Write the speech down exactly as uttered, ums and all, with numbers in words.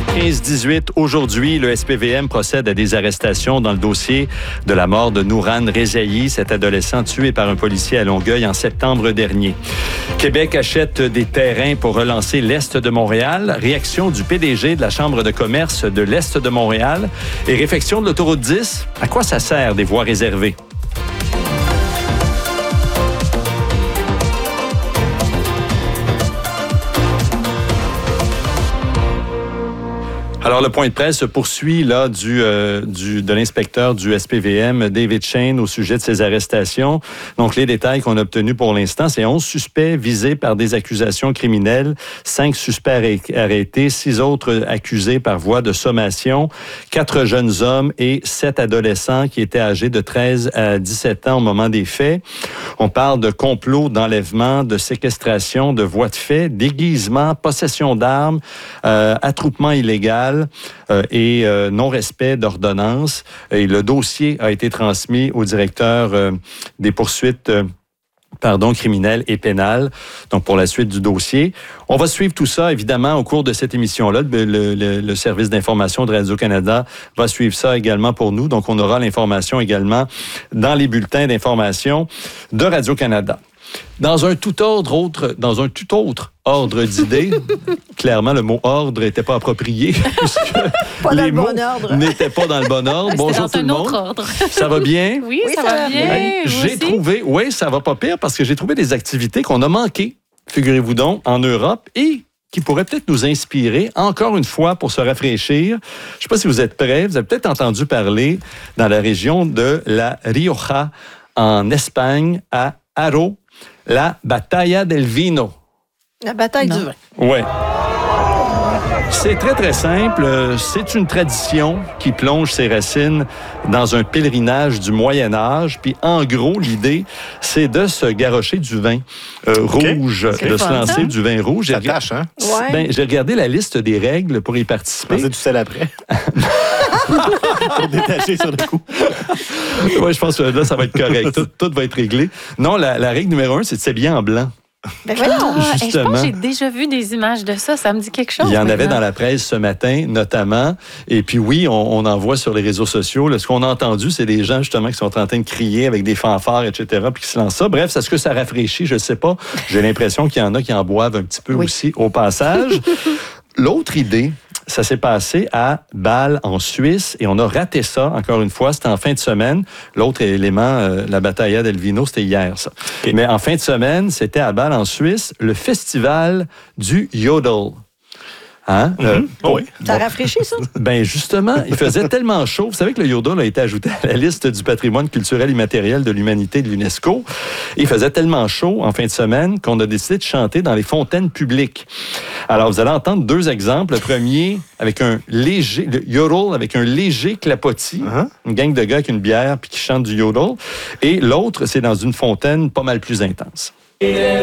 quinze dix-huit, aujourd'hui, le S P V M procède à des arrestations dans le dossier de la mort de Nouran Rezaï, cet adolescent tué par un policier à Longueuil en septembre dernier. Québec achète des terrains pour relancer l'Est de Montréal. Réaction du P D G de la Chambre de commerce de l'Est de Montréal. Et réfection de l'autoroute dix. À quoi ça sert des voies réservées? Alors, le point de presse se poursuit là du, euh, du de l'inspecteur du S P V M, David Shane, au sujet de ces arrestations. Donc, les détails qu'on a obtenus pour l'instant, c'est onze suspects visés par des accusations criminelles, cinq suspects arrêtés, six autres accusés par voie de sommation, quatre jeunes hommes et sept adolescents qui étaient âgés de treize à dix-sept ans au moment des faits. On parle de complot, d'enlèvement, de séquestration, de voies de fait, déguisement, possession d'armes, euh, attroupement illégal, Euh, et euh, non-respect d'ordonnances. Et le dossier a été transmis au directeur euh, des poursuites euh, pardon, criminelles et pénales, donc pour la suite du dossier. On va suivre tout ça, évidemment, au cours de cette émission-là. Le, le, le service d'information de Radio-Canada va suivre ça également pour nous. Donc, on aura l'information également dans les bulletins d'information de Radio-Canada. Dans un tout autre, autre, dans un tout autre ordre d'idées, clairement, le mot ordre n'était pas approprié. Pas dans les le bon mots ordre. n'étaient pas dans le bon ordre. Bonjour tout le monde. Ordre. Ça va bien? Oui, Oui, ça, ça va va bien. bien. Hey, Vous j'ai aussi? trouvé, oui, ça va pas pire parce que j'ai trouvé des activités qu'on a manquées, figurez-vous donc, en Europe et qui pourraient peut-être nous inspirer, encore une fois, pour se rafraîchir. Je ne sais pas si vous êtes prêts. Vous avez peut-être entendu parler dans la région de la Rioja, en Espagne, à Haro, la Batalla del Vino. La bataille Non. du vin. Oui. C'est très, très simple. C'est une tradition qui plonge ses racines dans un pèlerinage du Moyen Âge. Puis, en gros, l'idée, c'est de se garrocher du vin euh, rouge, C'est de se fun, lancer ça. du vin rouge. J'ai Ça regard- tâche, hein? Ouais. Ben, j'ai regardé la liste des règles pour y participer. Pensez du sel après. Pour détacher sur le coup. Oui, je pense que là, ça va être correct. Tout, tout va être réglé. Non, la, la règle numéro un, c'est de s'habiller en blanc. Ben voyons. Ah, et je Justement. pense que j'ai déjà vu des images de ça. Ça me dit quelque chose. Il y en avait maintenant. dans la presse ce matin, notamment. Et puis oui, on, on en voit sur les réseaux sociaux. Là, ce qu'on a entendu, c'est des gens justement qui sont en train de crier avec des fanfares, et cetera, puis qui se lancent ça. Bref, est-ce que ça rafraîchit? Je ne sais pas. J'ai l'impression qu'il y en a qui en boivent un petit peu Oui. aussi au passage. L'autre idée, ça s'est passé à Bâle, en Suisse, et on a raté ça, encore une fois, c'était en fin de semaine. L'autre élément, euh, la Battaglia del Vino, c'était hier, ça. Okay. Mais en fin de semaine, c'était à Bâle, en Suisse, le festival du Yodel. Hein? Mm-hmm. Euh, pour- Oui. Ça a bon, rafraîchi, ça? ben justement, il faisait tellement chaud. Vous savez que le yodel a été ajouté à la liste du patrimoine culturel immatériel de l'humanité de l'UNESCO. Il faisait tellement chaud en fin de semaine qu'on a décidé de chanter dans les fontaines publiques. Alors, vous allez entendre deux exemples. Le premier, avec un léger, le yodel avec un léger clapotis. Uh-huh. Une gang de gars avec une bière puis qui chantent du yodel. Et l'autre, c'est dans une fontaine pas mal plus intense.